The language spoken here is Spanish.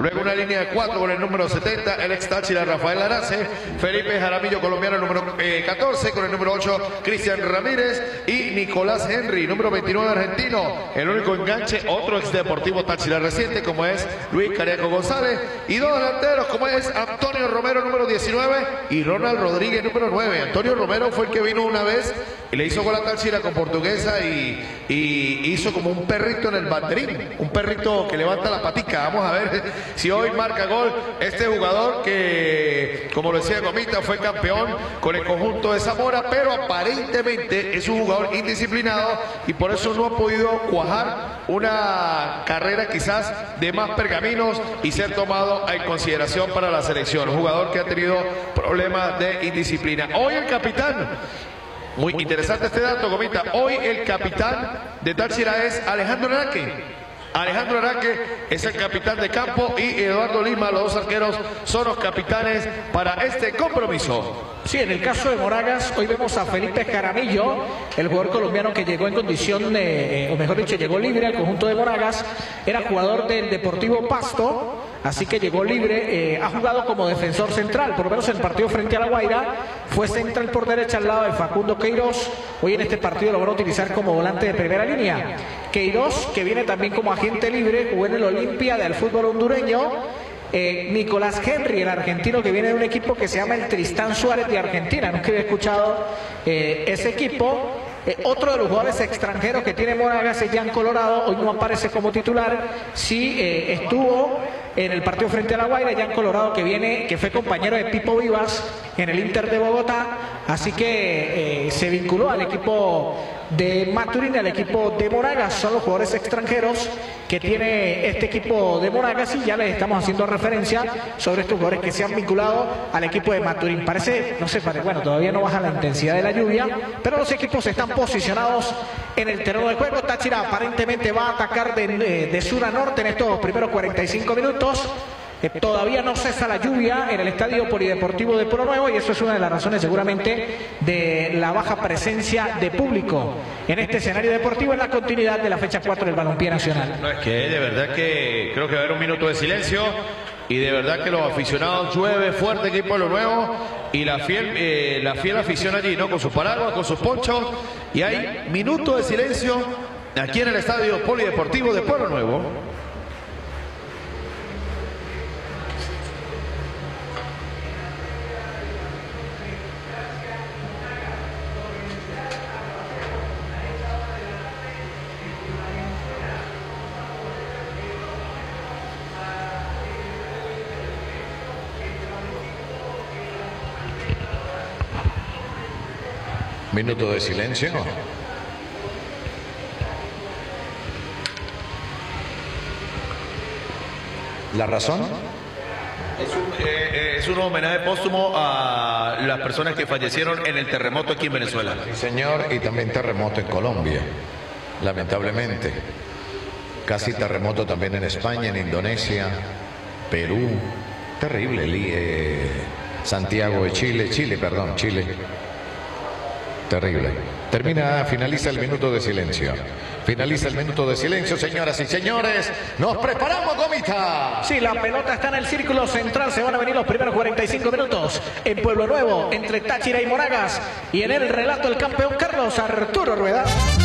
Luego una línea de 4 con el número 70, el ex Táchira Rafael Arace. Felipe Jaramillo, colombiano, número 14, con el número 8, Cristian Ramírez. Y Nicolás Henry, número 29, argentino. El único enganche, otro ex Deportivo Táchira reciente, como es Luis Cariaco González. Y dos delanteros, como es Antonio Romero, número 19, y Ronald Rodríguez, número 9. Antonio Romero fue el que vino una vez y le hizo gol a Táchira con Portuguesa y hizo como un perrito en el banderín, un perrito que levanta la patica. Vamos a ver si hoy marca gol este jugador que, como lo decía Gomita, fue campeón con el conjunto de Zamora, pero aparentemente es un jugador indisciplinado y por eso no ha podido cuajar una carrera quizás de más pergaminos y ser tomado en consideración para la selección. Un jugador que ha tenido problemas de indisciplina. Hoy el capitán, muy interesante este dato, Gomita, hoy el capitán de Táchira es Alejandro Araque. Alejandro Araque es el capitán de campo y Eduardo Lima, los dos arqueros, son los capitanes para este compromiso. Sí, en el caso de Moragas, hoy vemos a Felipe Jaramillo, el jugador colombiano que llegó en condición de, o mejor dicho, llegó libre al conjunto de Moragas, era jugador del Deportivo Pasto, así que llegó libre, ha jugado como defensor central, por lo menos en el partido frente a La Guaira, fue central por derecha al lado de Facundo Queiroz, hoy en este partido lo van a utilizar como volante de primera línea. Queiroz, que viene también como agente libre, jugó en el Olimpia del fútbol hondureño. Nicolás Henry, el argentino que viene de un equipo que se llama el Tristán Suárez de Argentina, no es que había escuchado ese equipo. Otro de los jugadores extranjeros que tiene Moragas es Jan Colorado, hoy no aparece como titular, sí estuvo en el partido frente a La Guaira. Jan Colorado que fue compañero de Pipo Vivas en el Inter de Bogotá, así que se vinculó al equipo de Maturín, al equipo de Moragas. Son los jugadores extranjeros que tiene este equipo de Moragas y ya les estamos haciendo referencia sobre estos jugadores que se han vinculado al equipo de Maturín. Parece, no sé, bueno, todavía no baja la intensidad de la lluvia, pero los equipos están posicionados en el terreno de juego. Táchira aparentemente va a atacar de sur a norte en estos primeros 45 minutos. Todavía no cesa la lluvia en el Estadio Polideportivo de Pueblo Nuevo y eso es una de las razones seguramente de la baja presencia de público en este escenario deportivo en la continuidad de la fecha 4 del Balompié Nacional. No, es que de verdad que creo que va a haber un minuto de silencio y de verdad que los aficionados, llueve fuerte aquí en Pueblo Nuevo y la fiel afición allí, ¿no? Con sus paraguas, con sus ponchos, y hay minuto de silencio aquí en el Estadio Polideportivo de Pueblo Nuevo. Minuto de silencio. ¿La razón? Es un homenaje póstumo a las personas que fallecieron en el terremoto aquí en Venezuela. Sí, señor, y también terremoto en Colombia, lamentablemente. Casi terremoto también en España, en Indonesia, Perú. Terrible. Santiago de Chile. Terrible. Finaliza el minuto de silencio. Finaliza el minuto de silencio, señoras y señores. Nos preparamos, Gomita. Sí, la pelota está en el círculo central. Se van a venir los primeros 45 minutos en Pueblo Nuevo, entre Táchira y Moragas. Y en el relato el campeón Carlos Arturo Rueda.